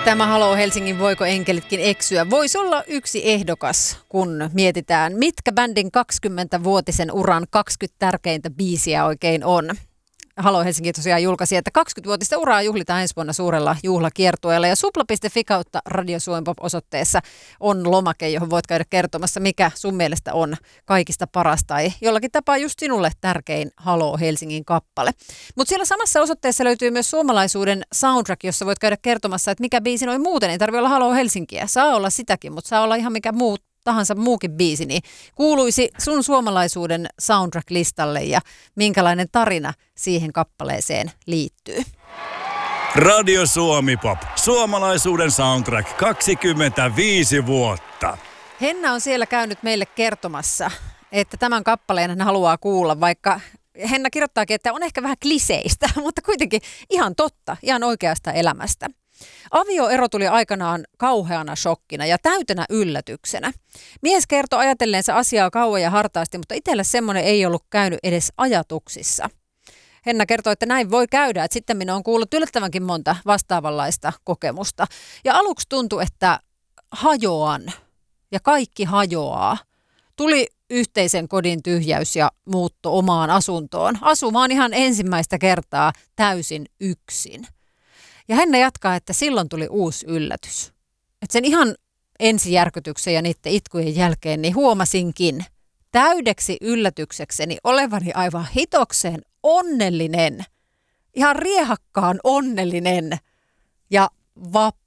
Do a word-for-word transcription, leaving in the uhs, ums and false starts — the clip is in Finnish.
Tämä Halo Helsingin Voiko enkelitkin eksyä voisi olla yksi ehdokas, kun mietitään, mitkä bändin kaksikymmenvuotisen uran kaksikymmentä tärkeintä biisiä oikein on. Halo Helsinki tosiaan julkaisi, että kaksikymmenvuotista uraa juhlitaan ensi vuonna suurella juhlakiertueella. Ja supla piste fi kautta Radio Suomi Pop-osoitteessa on lomake, johon voit käydä kertomassa, mikä sun mielestä on kaikista paras tai jollakin tapaa just sinulle tärkein Halo Helsingin kappale. Mutta siellä samassa osoitteessa löytyy myös suomalaisuuden soundtrack, jossa voit käydä kertomassa, että mikä biisi noin muuten. Ei tarvitse olla Halo Helsinkiä. Saa olla sitäkin, mutta saa olla ihan mikä muu tahansa muukin biisi, niin kuuluisi sun suomalaisuuden soundtrack-listalle ja minkälainen tarina siihen kappaleeseen liittyy. Radio Suomi Pop. Suomalaisuuden soundtrack kaksikymmentäviisi vuotta. Henna on siellä käynyt meille kertomassa, että tämän kappaleen hän haluaa kuulla, vaikka Henna kirjoittaakin, että on ehkä vähän kliseistä, mutta kuitenkin ihan totta, ihan oikeasta elämästä. Avioero tuli aikanaan kauheana shokkina ja täytenä yllätyksenä. Mies kertoi ajatelleensa asiaa kauan ja hartaasti, mutta itselle semmoinen ei ollut käynyt edes ajatuksissa. Henna kertoi, että näin voi käydä, että sitten minä olen kuullut yllättävänkin monta vastaavanlaista kokemusta. Ja aluksi tuntui, että hajoan ja kaikki hajoaa. Tuli yhteisen kodin tyhjäys ja muutto omaan asuntoon, asumaan ihan ensimmäistä kertaa täysin yksin. Ja Henna jatkaa, että silloin tuli uusi yllätys. Että sen ihan ensijärkytyksen ja niiden itkujen jälkeen niin huomasinkin täydeksi yllätyksekseni olevani aivan hitokseen onnellinen. Ihan riehakkaan onnellinen ja vapaa.